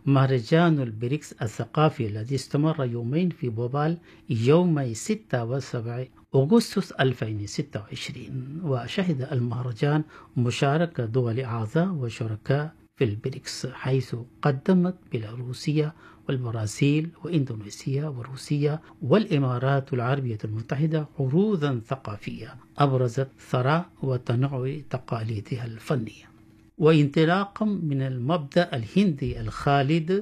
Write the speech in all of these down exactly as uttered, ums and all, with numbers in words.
مهرجان البريكس الثقافي الذي استمر يومين في بوبال يومي ستة وسبعة أغسطس ألفين وستة وعشرين، وشهد المهرجان مشاركة دول أعضاء وشركاء في البريكس، حيث قدمت بيلاروسيا والبرازيل وإندونيسيا وروسيا والإمارات العربية المتحدة عروضا ثقافية أبرزت ثراء وتنوع تقاليدها الفنية. وانطلاقا من المبدأ الهندي الخالد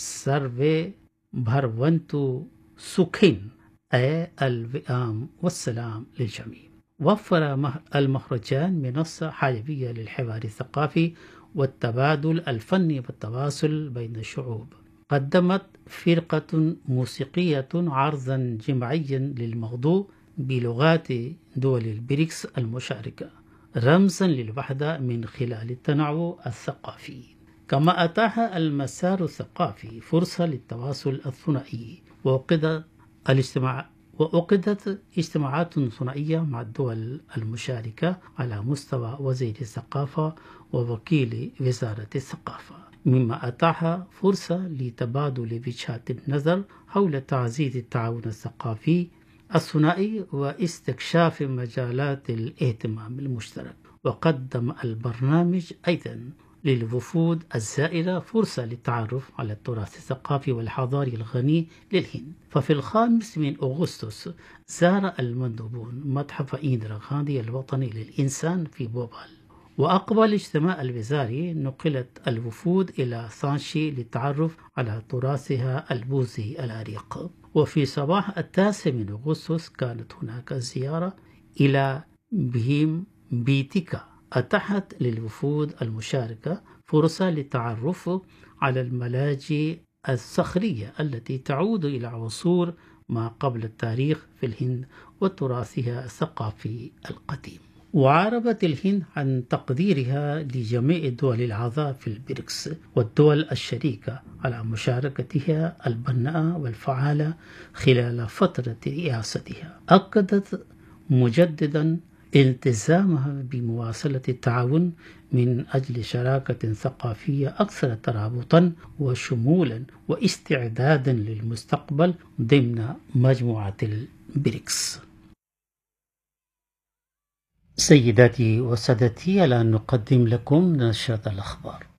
سرفي بهروانتو سوكين، أي الوئام والسلام للجميع، وفر المهرجان منصة حيوية للحوار الثقافي والتبادل الفني والتواصل بين الشعوب. قدمت فرقة موسيقية عرضا جماعيا للموضوع بلغات دول البريكس المشاركة، رمزا للوحدة من خلال التنوع الثقافي. كما أتاح المسار الثقافي فرصة للتواصل الثنائي، وعقدت الاجتماع وعقدت اجتماعات ثنائية مع الدول المشاركة على مستوى وزير الثقافة ووكيل وزارة الثقافة، مما أتاح فرصة لتبادل وجهات النظر حول تعزيز التعاون الثقافي الثنائي واستكشاف مجالات الاهتمام المشترك. وقدم البرنامج أيضا للوفود الزائرة فرصة للتعرف على التراث الثقافي والحضاري الغني للهند. ففي الخامس من أغسطس زار المندوبون متحف إندرا غاندي الوطني للإنسان في بوبال، وأقبل الاجتماع الوزاري نقلت الوفود إلى سانشي للتعرف على تراثها البوذي العريق. وفي صباح التاسع من أغسطس كانت هناك زيارة إلى بهيم بيتيكا أتاحت للوفود المشاركة فرصة للتعرف على الملاجئ الصخرية التي تعود إلى عصور ما قبل التاريخ في الهند وتراثها الثقافي القديم. وعربت الهند عن تقديرها لجميع الدول الأعضاء في البريكس والدول الشريكة على مشاركتها البناءة والفعالة خلال فترة رئاستها. أكدت مجددا التزامها بمواصلة التعاون من أجل شراكة ثقافية أكثر ترابطا وشمولا واستعدادا للمستقبل ضمن مجموعة البريكس. سيداتي وسادتي، الآن نقدم لكم نشرة الأخبار.